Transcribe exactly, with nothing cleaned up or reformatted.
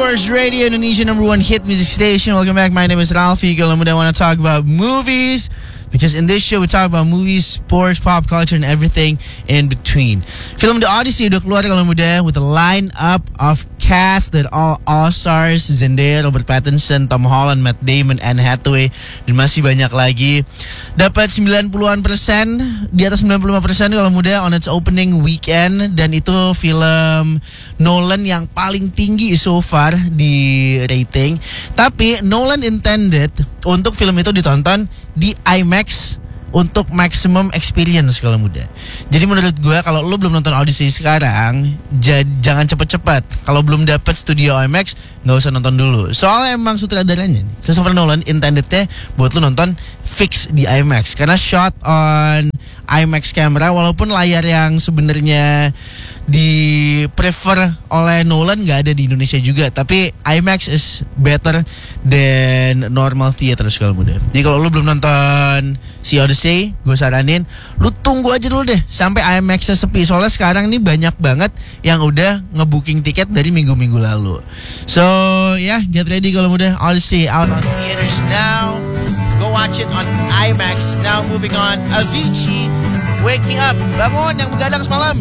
First Radio, Indonesia number one hit music station. Welcome back. My name is Ralphie. Kalau muda want to talk about movies, because in this show we talk about movies, sports, pop culture, and everything in between. Film The Odyssey udah keluar kalau muda, with a line-up of cast that all all-stars: Zendaya, Robert Pattinson, Tom Holland, Matt Damon, Anne Hathaway, dan masih banyak lagi. Dapat sembilan puluhan persen, di atas sembilan puluh lima persen kalau muda on its opening weekend, dan itu film Nolan yang paling tinggi so far di rating. Tapi Nolan intended untuk film itu ditonton di IMAX untuk maximum experience kalau muda. Jadi menurut gue, kalau lo belum nonton Odyssey sekarang, j- jangan cepet-cepet. Kalau belum dapet studio IMAX, nggak usah nonton dulu. Soalnya emang sutradaranya Christopher Nolan intendednya buat lo nonton fix di IMAX, karena shot on IMAX camera, walaupun layar yang sebenarnya di prefer oleh Nolan nggak ada di Indonesia juga, tapi IMAX is better than normal theater kalau muda. Jadi kalau lu belum nonton si Odyssey, gue saranin lu tunggu aja dulu deh sampai IMAX-nya sepi. Soalnya sekarang nih banyak banget yang udah ngebooking tiket dari minggu-minggu lalu. So ya, yeah, get ready kalau muda. Odyssey out on theaters now. Go watch it on IMAX. Now moving on, Avicii, Wake Me Up. Bangun yang begadang semalam.